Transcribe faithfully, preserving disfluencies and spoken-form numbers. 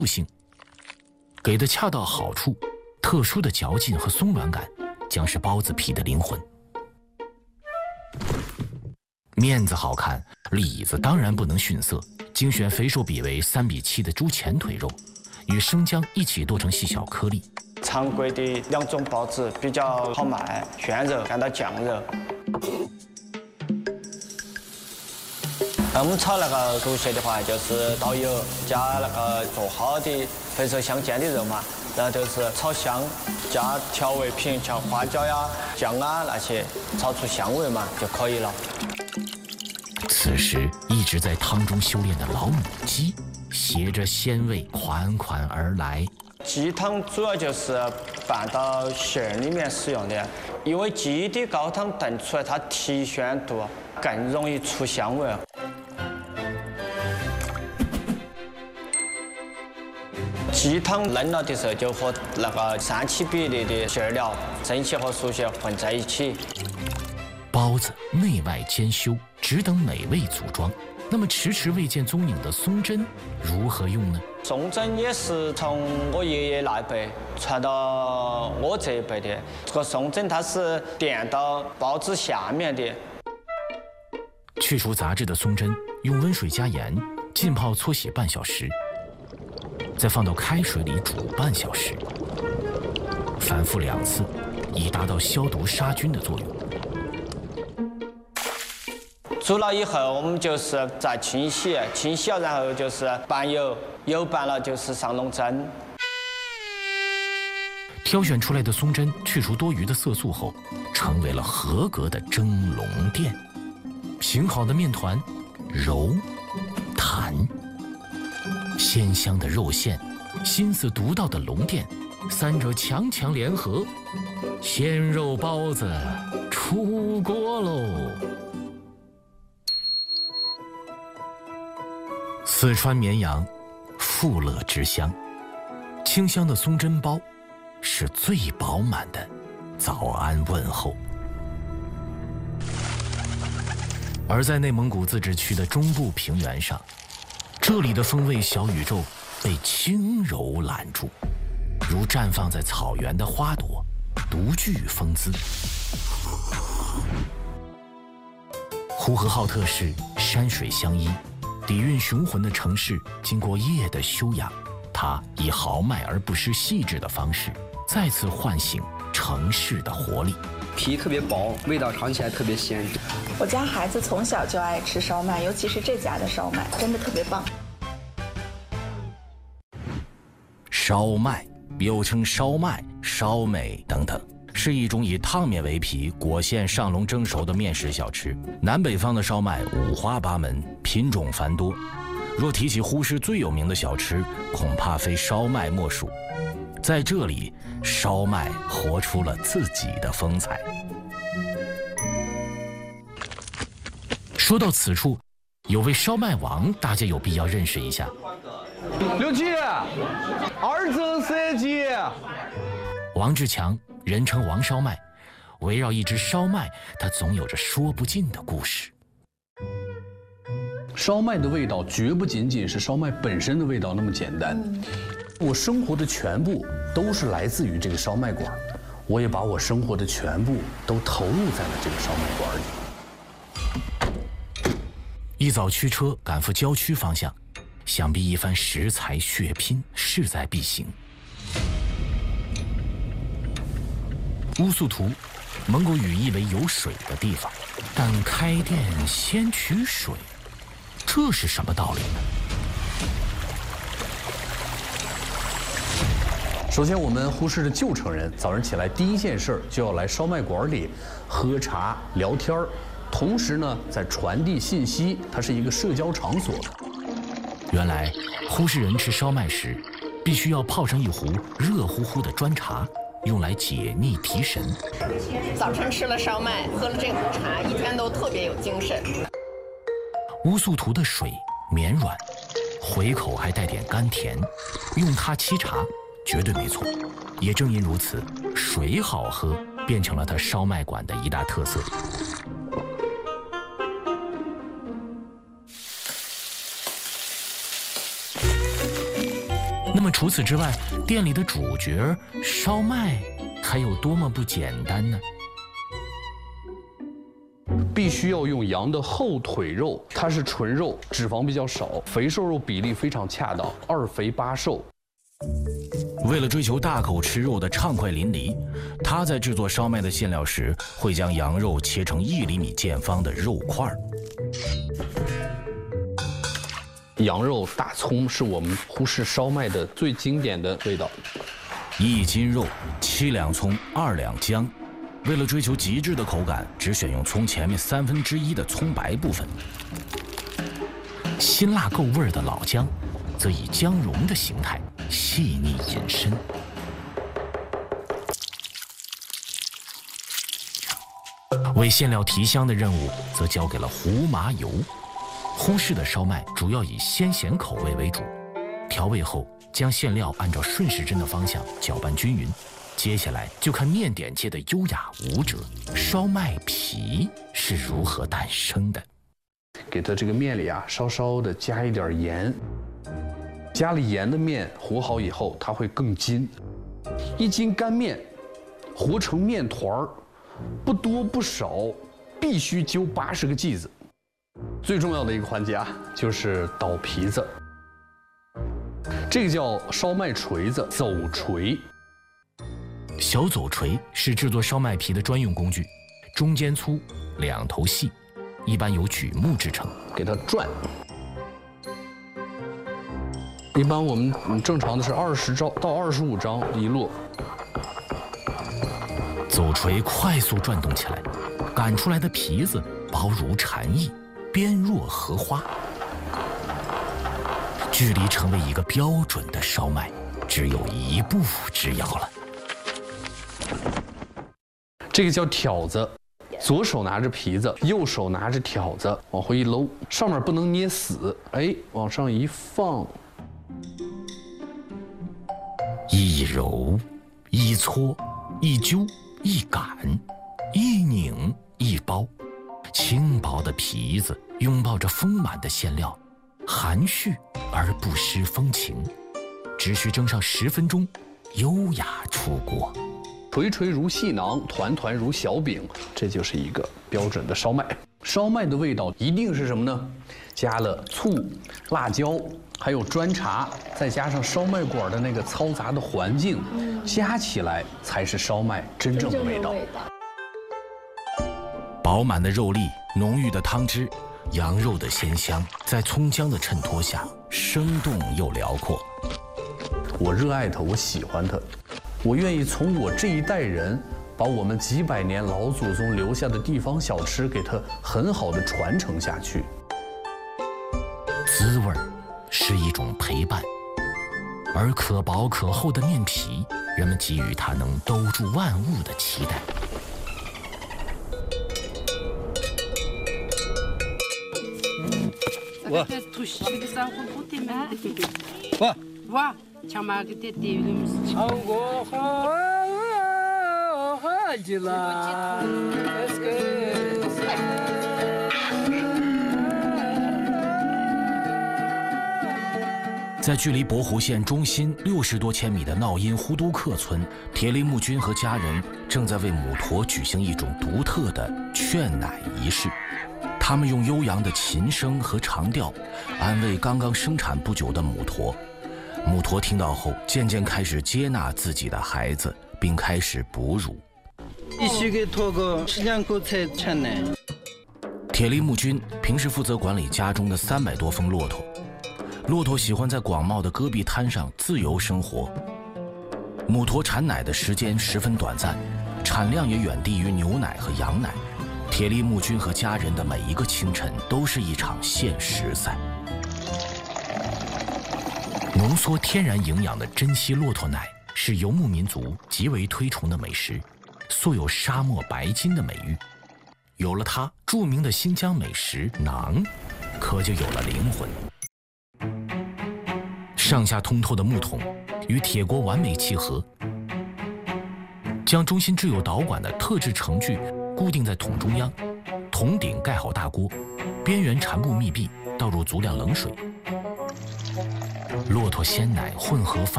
性，给的恰到好处，特殊的嚼劲和松软感将是包子皮的灵魂。面子好看，里子当然不能逊色，精选肥瘦比为三比七的猪前腿肉，与生姜一起剁成细小颗粒。 常规的两种包子比较好卖，炫肉干到酱肉。我们炒那个猪血的话，就是倒油加那个做好的肥瘦相间的肉嘛，然后就是炒香，加调味品像花椒呀、酱啊那些，炒出香味嘛就可以了。 此时一直在汤中修炼的老母鸡，携着鲜味款款而来。 鸡汤主要就是拌到馅儿里面使用的，因为鸡的高汤炖出来它提鲜度更容易出香味。鸡汤嫩了的时候，就和那个三七比例的馅儿料、生馅和熟馅混在一起。 包子内外兼修，只等美味组装。那么迟迟未见踪影的松针如何用呢？ 松针也是从我爷爷那一辈传到我这一辈的。这个松针它是垫到包子下面的。 去除杂质的松针，用温水加盐浸泡搓洗半小时，再放到开水里煮半小时，反复两次，以达到消毒杀菌的作用。 煮了以后，我们就是再清洗，清洗了然后就是拌油，油拌了就是上弄针。 挑选出来的松针去除多余的色素后，成为了合格的蒸笼垫。醒好的面团，揉、弹，鲜香的肉馅，心思独到的笼垫，三者强强联合，鲜肉包子出锅喽！四川绵阳，富乐之乡，清香的松针包是最饱满的早安问候。而在内蒙古自治区的中部平原上，这里的风味小宇宙被轻柔揽住，如绽放在草原的花朵，独具风姿。呼和浩特市山水相依，底蕴雄浑的城市经过夜的修养，它以豪迈而不失细致的方式，再次唤醒城市的活力。 皮特别薄，味道尝起来特别鲜。 我家孩子从小就爱吃烧麦，尤其是这家的烧麦，真的特别棒。 烧麦又称烧麦、烧美等等，是一种以烫面为皮、裹馅上笼蒸熟的面食小吃。南北方的烧麦五花八门，品种繁多。若提起呼市最有名的小吃，恐怕非烧麦莫属。在这里，烧麦活出了自己的风采。说到此处，有位烧麦王，大家有必要认识一下。 刘记，二增三级。 王志强，人称王烧麦，围绕一只烧麦，他总有着说不尽的故事。 烧麦的味道绝不仅仅是烧麦本身的味道那么简单。嗯、我生活的全部都是来自于这个烧麦馆，我也把我生活的全部都投入在了这个烧麦馆里。 一早驱车赶赴郊区方向，想必一番食材血拼势在必行。乌素图，蒙古语意为有水的地方，但开店先取水，这是什么道理呢？ 首先，我们呼市的旧城人早上起来第一件事就要来烧麦馆里喝茶聊天儿，同时呢在传递信息，它是一个社交场所。 原来呼市人吃烧麦时，必须要泡上一壶热乎乎的砖茶，用来解腻提神。 早晨吃了烧麦，喝了这壶茶，一天都特别有精神。 乌素图的水绵软，回口还带点甘甜，用它沏茶绝对没错。也正因如此，水好喝变成了它烧麦馆的一大特色。 那么除此之外，店里的主角烧麦还有多么不简单呢？ 必须要用羊的后腿肉，它是纯肉，脂肪比较少，肥瘦肉比例非常恰当，二肥八瘦。 为了追求大口吃肉的畅快淋漓，他在制作烧麦的馅料时，会将羊肉切成一厘米见方的肉块儿。 羊肉、大葱是我们呼市烧麦的最经典的味道。 一斤肉，七两葱，二两姜。为了追求极致的口感，只选用葱前面三分之一的葱白部分。辛辣够味儿的老姜，则以姜蓉的形态细腻隐身。为馅料提香的任务，则交给了胡麻油。呼市的烧麦主要以鲜咸口味为主，调味后将馅料按照顺时针的方向搅拌均匀。接下来就看面点界的优雅舞者——烧麦皮是如何诞生的。 给它这个面里啊，稍稍的加一点盐。加了盐的面和好以后，它会更筋。一斤干面和成面团儿，不多不少，必须揪八十个剂子。最重要的一个环节啊，就是捣皮子。这个叫烧麦锤子，走锤。 小走锤是制作烧麦皮的专用工具，中间粗，两头细，一般由榉木制成。 给它转。一般我们正常的是二十张到二十五张一摞。 走锤快速转动起来，擀出来的皮子薄如蝉翼，边若荷花。距离成为一个标准的烧麦，只有一步之遥了。 这个叫挑子，左手拿着皮子，右手拿着挑子，往回一搂，上面不能捏死，哎，往上一放， 一揉，一搓，一揪，一擀，一拧，一包，轻薄的皮子拥抱着丰满的馅料，含蓄而不失风情，只需蒸上十分钟，优雅出锅。 垂垂如细囊，团团如小饼，这就是一个标准的烧麦。烧麦的味道一定是什么呢？加了醋、辣椒，还有砖茶，再加上烧麦馆的那个嘈杂的环境，加起来才是烧麦真正的味道。 饱满的肉粒，浓郁的汤汁，羊肉的鲜香，在葱姜的衬托下，生动又辽阔。 我热爱它，我喜欢它。我愿意从我这一代人，把我们几百年老祖宗留下的地方小吃，给它很好的传承下去。 滋味是一种陪伴，而可薄可厚的面皮，人们给予它能兜住万物的期待。 哇！哇！哇！참아 그때 때우면서 아고 하지라 에스케 在距离博湖县中心六十多千米的闹音呼都克村，铁力木君和家人正在为母驼举行一种独特的劝奶仪式。他们用悠扬的琴声和长调，安慰刚刚生产不久的母驼。母驼听到后，渐渐开始接纳自己的孩子，并开始哺乳。铁力木君平时负责管理家中的三百多峰骆驼。骆驼喜欢在广袤的戈壁滩上自由生活。母驼产奶的时间十分短暂，产量也远低于牛奶和羊奶。铁力木君和家人的每一个清晨都是一场限时赛。浓缩天然营养的珍稀骆驼奶是游牧民族极为推崇的美食，素有沙漠白金的美誉。有了它，著名的新疆美食馕可就有了灵魂。上下通透的木桶与铁锅完美契合，将中心置有导管的特制程具固定在桶中央，桶顶盖好大锅，边缘缠布密闭，倒入足量冷水。 骆驼鲜奶混合发